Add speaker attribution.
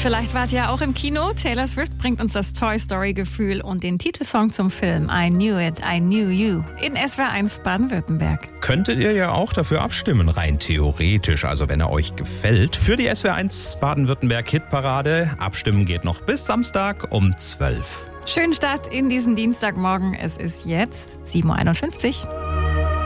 Speaker 1: Vielleicht wart ihr auch im Kino. Taylor Swift bringt uns das Toy Story-Gefühl und den Titelsong zum Film I Knew It, I Knew You in SWR1 Baden-Württemberg.
Speaker 2: Könntet ihr ja auch dafür abstimmen, rein theoretisch, also wenn er euch gefällt. Für die SWR1 Baden-Württemberg Hitparade. Abstimmen geht noch bis Samstag um 12.
Speaker 1: Schönen Start in diesen Dienstagmorgen. Es ist jetzt 7.51 Uhr.